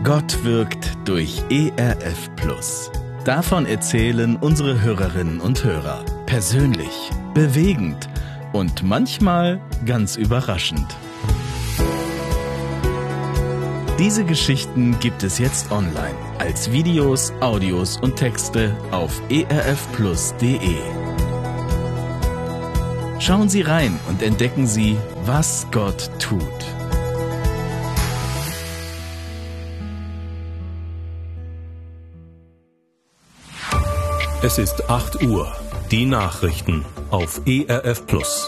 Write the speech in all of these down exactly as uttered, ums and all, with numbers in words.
Gott wirkt durch E R F Plus. Davon erzählen unsere Hörerinnen und Hörer. Persönlich, bewegend und manchmal ganz überraschend. Diese Geschichten gibt es jetzt online als Videos, Audios und Texte auf e r f plus punkt d e. Schauen Sie rein und entdecken Sie, was Gott tut. Es ist acht Uhr. Die Nachrichten auf E R F Plus.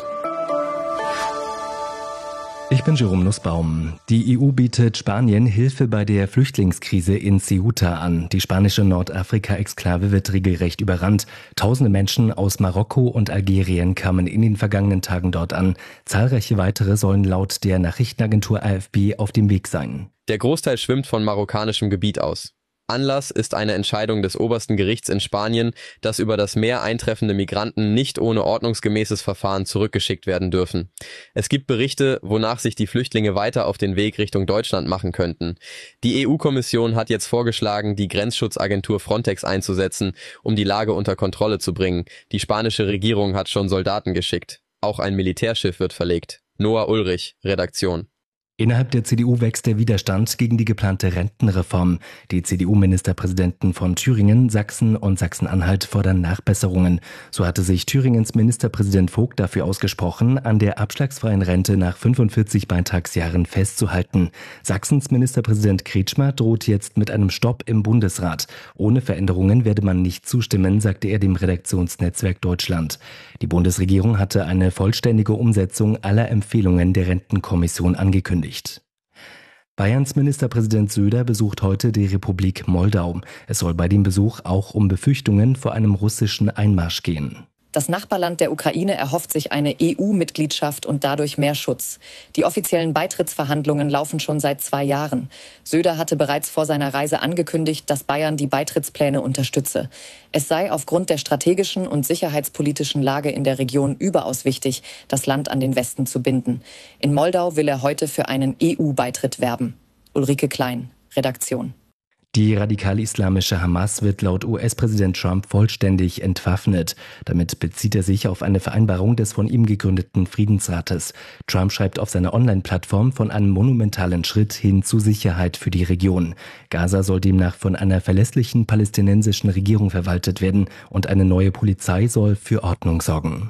Ich bin Jerome Nussbaum. Die E U bietet Spanien Hilfe bei der Flüchtlingskrise in Ceuta an. Die spanische Nordafrika-Exklave wird regelrecht überrannt. Tausende Menschen aus Marokko und Algerien kamen in den vergangenen Tagen dort an. Zahlreiche weitere sollen laut der Nachrichtenagentur A F P auf dem Weg sein. Der Großteil schwimmt von marokkanischem Gebiet aus. Anlass ist eine Entscheidung des obersten Gerichts in Spanien, dass über das Meer eintreffende Migranten nicht ohne ordnungsgemäßes Verfahren zurückgeschickt werden dürfen. Es gibt Berichte, wonach sich die Flüchtlinge weiter auf den Weg Richtung Deutschland machen könnten. Die E U-Kommission hat jetzt vorgeschlagen, die Grenzschutzagentur Frontex einzusetzen, um die Lage unter Kontrolle zu bringen. Die spanische Regierung hat schon Soldaten geschickt. Auch ein Militärschiff wird verlegt. Noah Ulrich, Redaktion. Innerhalb der C D U wächst der Widerstand gegen die geplante Rentenreform. Die C D U-Ministerpräsidenten von Thüringen, Sachsen und Sachsen-Anhalt fordern Nachbesserungen. So hatte sich Thüringens Ministerpräsident Vogt dafür ausgesprochen, an der abschlagsfreien Rente nach fünfundvierzig Beitragsjahren festzuhalten. Sachsens Ministerpräsident Kretschmer droht jetzt mit einem Stopp im Bundesrat. Ohne Veränderungen werde man nicht zustimmen, sagte er dem Redaktionsnetzwerk Deutschland. Die Bundesregierung hatte eine vollständige Umsetzung aller Empfehlungen der Rentenkommission angekündigt. Bayerns Ministerpräsident Söder besucht heute die Republik Moldau. Es soll bei dem Besuch auch um Befürchtungen vor einem russischen Einmarsch gehen. Das Nachbarland der Ukraine erhofft sich eine E U-Mitgliedschaft und dadurch mehr Schutz. Die offiziellen Beitrittsverhandlungen laufen schon seit zwei Jahren. Söder hatte bereits vor seiner Reise angekündigt, dass Bayern die Beitrittspläne unterstütze. Es sei aufgrund der strategischen und sicherheitspolitischen Lage in der Region überaus wichtig, das Land an den Westen zu binden. In Moldau will er heute für einen E U-Beitritt werben. Ulrike Klein, Redaktion. Die radikal-islamische Hamas wird laut U S-Präsident Trump vollständig entwaffnet. Damit bezieht er sich auf eine Vereinbarung des von ihm gegründeten Friedensrates. Trump schreibt auf seiner Online-Plattform von einem monumentalen Schritt hin zu Sicherheit für die Region. Gaza soll demnach von einer verlässlichen palästinensischen Regierung verwaltet werden und eine neue Polizei soll für Ordnung sorgen.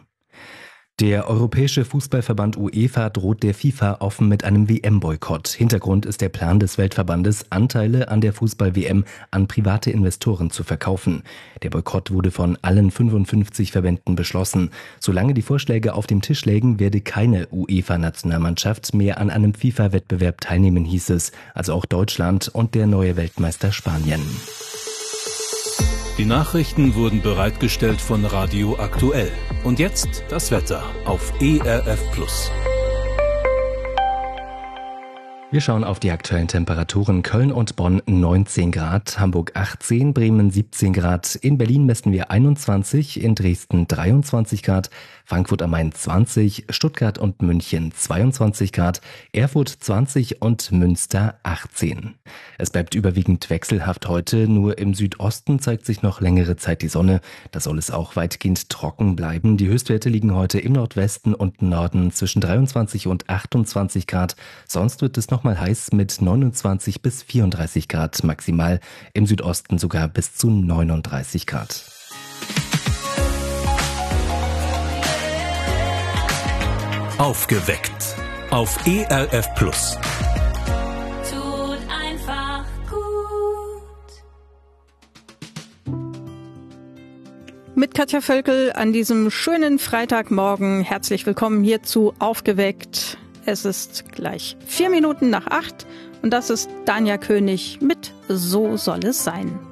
Der Europäische Fußballverband UEFA droht der FIFA offen mit einem W M-Boykott. Hintergrund ist der Plan des Weltverbandes, Anteile an der Fußball-W M an private Investoren zu verkaufen. Der Boykott wurde von allen fünfundfünfzig Verbänden beschlossen. Solange die Vorschläge auf dem Tisch lägen, werde keine UEFA-Nationalmannschaft mehr an einem FIFA-Wettbewerb teilnehmen, hieß es. Also auch Deutschland und der neue Weltmeister Spanien. Die Nachrichten wurden bereitgestellt von Radio Aktuell. Und jetzt das Wetter auf E R F Plus. Wir schauen auf die aktuellen Temperaturen. Köln und Bonn neunzehn Grad, Hamburg achtzehn, Bremen siebzehn Grad, in Berlin messen wir einundzwanzig, in Dresden dreiundzwanzig Grad, Frankfurt am Main zwanzig, Stuttgart und München zweiundzwanzig Grad, Erfurt zwanzig und Münster achtzehn. Es bleibt überwiegend wechselhaft heute, nur im Südosten zeigt sich noch längere Zeit die Sonne. Da soll es auch weitgehend trocken bleiben. Die Höchstwerte liegen heute im Nordwesten und Norden zwischen dreiundzwanzig und achtundzwanzig Grad. Sonst wird es noch mal heiß mit neunundzwanzig bis vierunddreißig Grad maximal, im Südosten sogar bis zu neununddreißig Grad. Aufgeweckt auf E R F Plus. Tut einfach gut. Mit Katja Völkel an diesem schönen Freitagmorgen. Herzlich willkommen hier zu Aufgeweckt. Es ist gleich vier Minuten nach acht und das ist Danja König mit So soll es sein.